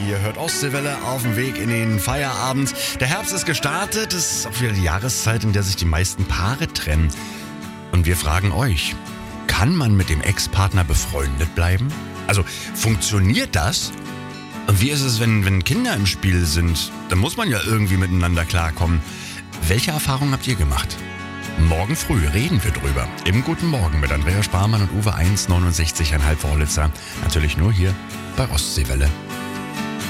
Ihr hört Ostseewelle auf dem Weg in den Feierabend. Der Herbst ist gestartet, es ist auch wieder die Jahreszeit, in der sich die meisten Paare trennen. Und wir fragen euch, kann man mit dem Ex-Partner befreundet bleiben? Also, funktioniert das? Und wie ist es, wenn Kinder im Spiel sind? Da muss man ja irgendwie miteinander klarkommen. Welche Erfahrungen habt ihr gemacht? Morgen früh reden wir drüber. Im Guten Morgen mit Andrea Sparmann und Uwe 1,69,5 Vorlitzer. Natürlich nur hier bei Ostseewelle.